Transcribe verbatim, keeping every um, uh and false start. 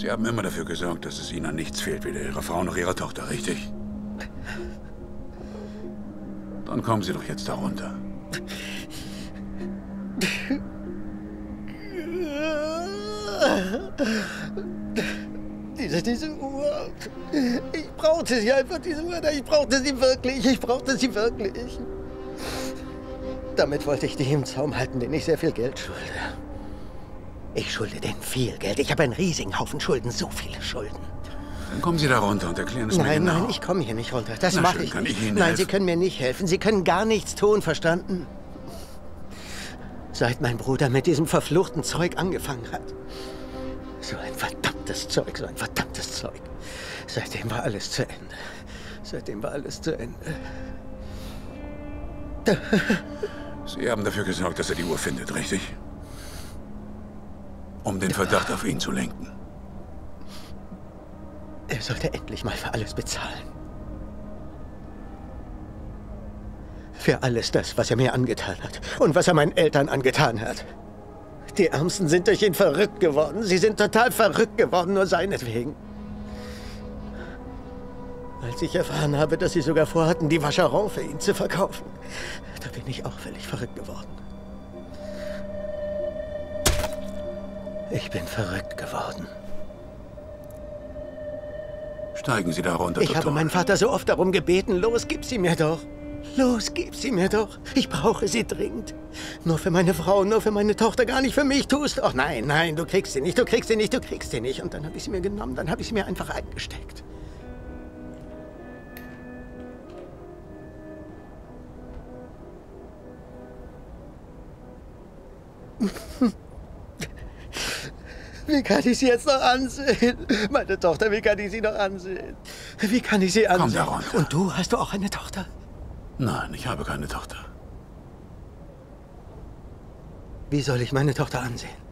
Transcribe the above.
Sie haben immer dafür gesorgt, dass es Ihnen an nichts fehlt, weder Ihrer Frau noch Ihrer Tochter, richtig? Dann kommen Sie doch jetzt da runter. Diese, diese Uhr. Ich brauchte sie einfach, diese Uhr. Ich brauchte sie wirklich. Ich brauchte sie wirklich. Damit wollte ich dich im Zaum halten, den ich sehr viel Geld schulde. Ich schulde denen viel Geld. Ich habe einen riesigen Haufen Schulden. So viele Schulden. Dann kommen Sie da runter und erklären es mir Nein, genau. nein, ich komme hier nicht runter. Das Na mache schön, ich kann nicht. ich Ihnen Nein, helfen? Sie können mir nicht helfen. Sie können gar nichts tun, verstanden? Seit mein Bruder mit diesem verfluchten Zeug angefangen hat. So ein verdammtes Zeug, so ein verdammtes Zeug. Seitdem war alles zu Ende. Seitdem war alles zu Ende. Sie haben dafür gesorgt, dass er die Uhr findet, richtig? Um den Verdacht auf ihn zu lenken. Er sollte endlich mal für alles bezahlen. Für alles das, was er mir angetan hat und was er meinen Eltern angetan hat. Die Ärmsten sind durch ihn verrückt geworden. Sie sind total verrückt geworden, nur seinetwegen. Als ich erfahren habe, dass sie sogar vorhatten, die Vacheron für ihn zu verkaufen, da bin ich auch völlig verrückt geworden. Ich bin verrückt geworden. Steigen Sie da runter, Ich Dottore. habe meinen Vater so oft darum gebeten. Los, gib sie mir doch. Los, gib sie mir doch. Ich brauche sie dringend. Nur für meine Frau, nur für meine Tochter, gar nicht für mich tust. Oh nein, nein, du kriegst sie nicht, du kriegst sie nicht, du kriegst sie nicht. Und dann habe ich sie mir genommen, dann habe ich sie mir einfach eingesteckt. Wie kann ich sie jetzt noch ansehen? Meine Tochter, wie kann ich sie noch ansehen? Wie kann ich sie ansehen? Komm da runter. Und du, hast du auch eine Tochter? Nein, ich habe keine Tochter. Wie soll ich meine Tochter ansehen?